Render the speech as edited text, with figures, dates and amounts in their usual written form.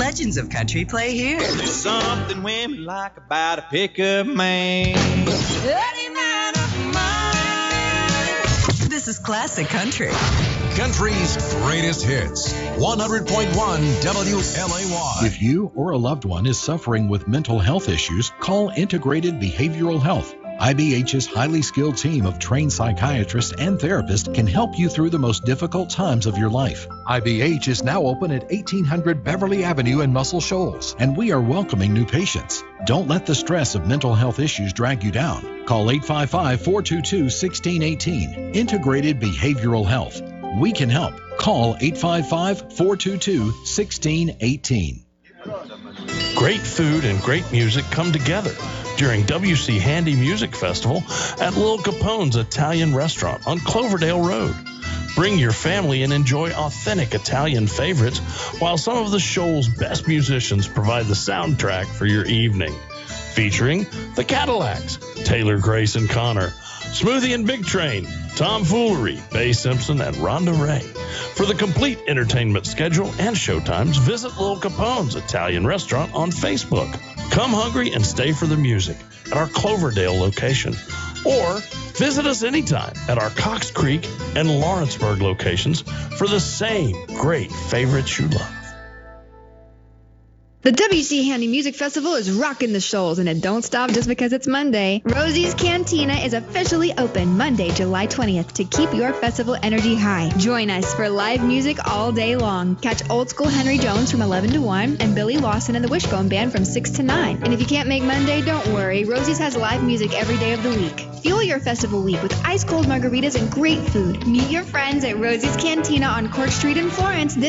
legends of country play here. There's something women like about a pickup man. This is classic country. Country's greatest hits. 100.1 WLAY. If you or a loved one is suffering with mental health issues, call Integrated Behavioral Health. IBH's highly skilled team of trained psychiatrists and therapists can help you through the most difficult times of your life. IBH is now open at 1800 Beverly Avenue in Muscle Shoals, and we are welcoming new patients. Don't let the stress of mental health issues drag you down. Call 855-422-1618. Integrated Behavioral Health. We can help. Call 855-422-1618. Great food and great music come together during W.C. Handy Music Festival at Lil Capone's Italian Restaurant on Cloverdale Road. Bring your family and enjoy authentic Italian favorites while some of the Shoals' best musicians provide the soundtrack for your evening. Featuring the Cadillacs, Taylor, Grace, and Connor, Smoothie and Big Train, Tom Foolery, Bay Simpson, and Rhonda Ray. For the complete entertainment schedule and showtimes, visit Lil Capone's Italian Restaurant on Facebook. Come hungry and stay for the music at our Cloverdale location. Or visit us anytime at our Cox Creek and Lawrenceburg locations for the same great favorites you love. The W.C. Handy Music Festival is rocking the Shoals, and it don't stop just because it's Monday. Rosie's Cantina is officially open Monday, July 20th to keep your festival energy high. Join us for live music all day long. Catch old school Henry Jones from 11 to 1 and Billy Lawson and the Wishbone Band from 6 to 9. And if you can't make Monday, don't worry. Rosie's has live music every day of the week. Fuel your festival week with ice cold margaritas and great food. Meet your friends at Rosie's Cantina on Court Street in Florence